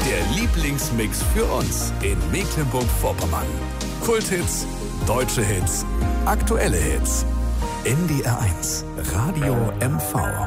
Der Lieblingsmix für uns in Mecklenburg-Vorpommern. Kulthits, deutsche Hits, aktuelle Hits. NDR 1, Radio MV.